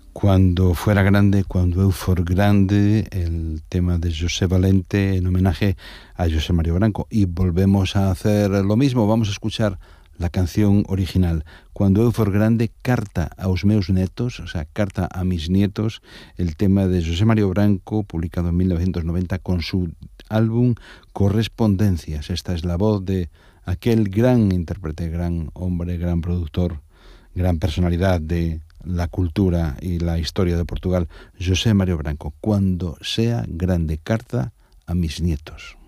Cuando fuera grande, cuando eu for grande, el tema de José Valente en homenaje a José Mario Branco. Y volvemos a hacer lo mismo, vamos a escuchar la canción original. Cuando eu for grande, carta aos meus netos, o sea, carta a mis nietos, el tema de José Mario Branco, publicado en 1990 con su álbum Correspondencias. Esta es la voz de aquel gran intérprete, gran hombre, gran productor, gran personalidad de la cultura y la historia de Portugal, José Mario Branco. Cuando sea grande, carta a mis nietos.